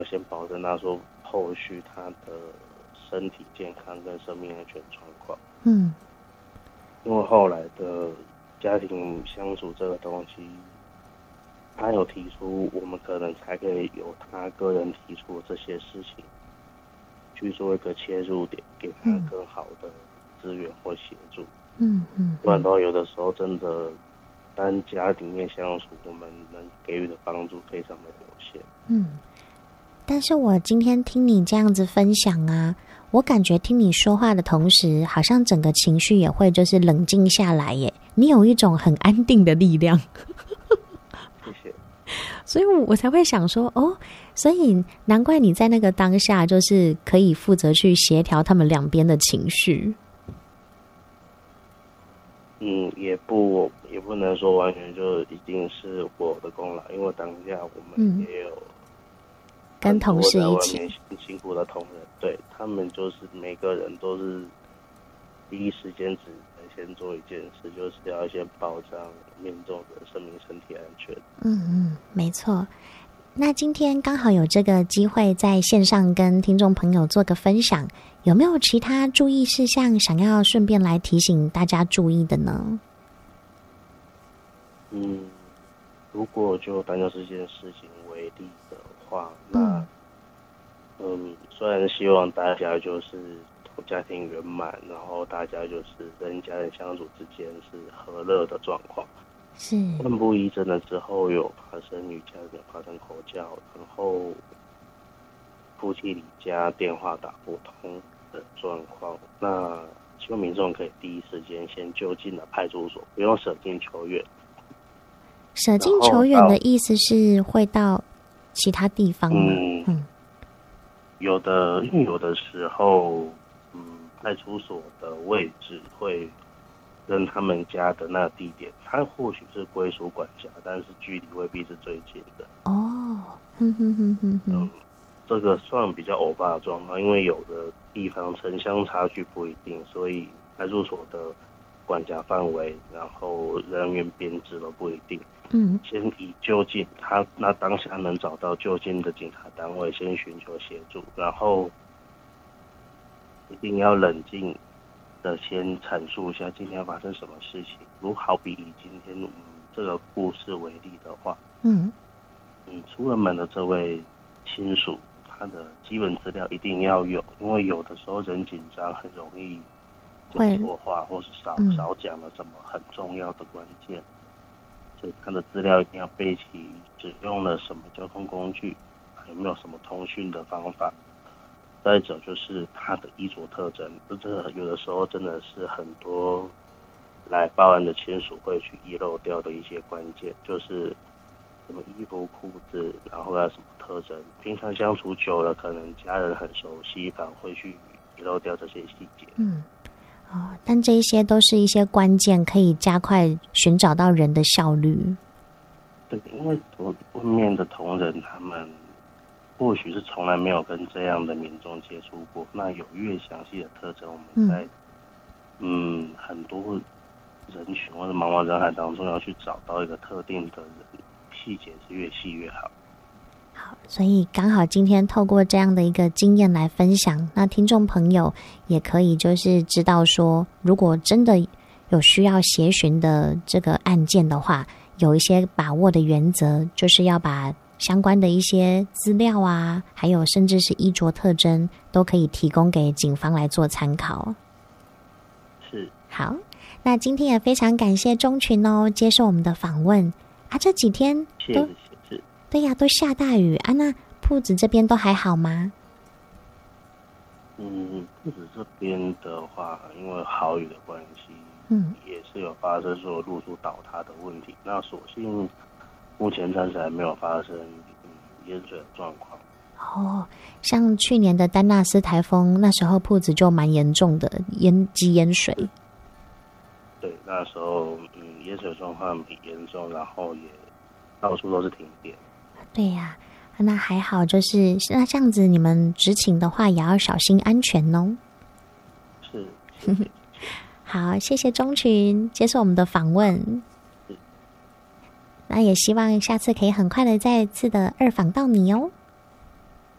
先保证他说后续他的身体健康跟生命安全状况。因为后来的家庭相处这个东西，他有提出，我们可能才可以由他个人提出这些事情，去做一个切入点，给他更好的资源或协助。不然的话，有的时候真的单家里面相处，我们能给予的帮助非常的有限。 但是我今天听你这样子分享啊，我感觉听你说话的同时，好像整个情绪也会就是冷静下来耶。你有一种很安定的力量。 谢谢。 所以我才会想说，所以难怪你在那个当下就是可以负责去协调他们两边的情绪。 也不能说完全就一定是我的功劳，因为当下我们也有跟同事一起辛苦的同仁，对，他们就是每个人都是第一时间只能先做一件事，就是要先保障民众的生命身体安全。 没错。那今天刚好有这个机会在线上跟听众朋友做个分享，有没有其他注意事项想要顺便来提醒大家注意的呢？ 如果就单就这件事情为例的话，那虽然希望大家就是家庭圆满，然后大家就是跟家人相处之间是和乐的状况。 是。 万不一真的之后有发生与家人发生口角，然后夫妻离家电话打不通的状况，那希望民众可以第一时间先就近的派出所，不用舍近求远。 舍近求远的意思是会到其他地方吗？因为有的时候，派出所的位置会跟他们家的那地点，它或许是归属管辖，但是距离未必是最近的。这个算比较偶发的状况，因为有的地方城乡差距不一定，所以派出所的管辖范围，然后人员编制都不一定。先以就近，那当下能找到就近的警察单位，先寻求协助，然后一定要冷静的先阐述一下今天发生什么事情。如好比以今天这个故事为例的话，出了门的这位亲属，他的基本资料一定要有，因为有的时候人紧张很容易讲错话，或是少讲了什么很重要的关键。所以他的资料一定要备齐，只用了什么交通工具，有没有什么通讯的方法。再者就是他的衣着特征，这有的时候真的是很多来报案的亲属会去遗漏掉的一些关键，就是什么衣服、裤子，然后要什么特征。平常相处久了，可能家人很熟悉，反而会去遗漏掉这些细节。 但这一些都是一些关键，可以加快寻找到人的效率。 对，因为外面的同仁他们或许是从来没有跟这样的民众接触过，那有越详细的特征，我们在很多人群或者茫茫人海当中要去找到一个特定的人，细节是越细越好。 好，所以刚好今天透过这样的一个经验来分享，那听众朋友也可以就是知道说，如果真的有需要协寻的这个案件的话，有一些把握的原则，就是要把相关的一些资料啊，还有甚至是衣着特征，都可以提供给警方来做参考。 是。 好，那今天也非常感谢钟群接受我们的访问啊，这几天都对呀，都下大雨啊，那铺子这边都还好吗？ 铺子这边的话，因为豪雨的关系，也是有发生说路树倒塌的问题。那所幸目前暂时还没有发生淹水的状况。 像去年的丹纳斯台风，那时候铺子就蛮严重的，淹水。 对，那时候淹水状况很严重，然后也到处都是停电。 对呀，那还好，就是那这样子，你们执勤的话也要小心安全哦。 是。 好，谢谢钟群接受我们的访问。那也希望下次可以很快的再次的二访到你哦。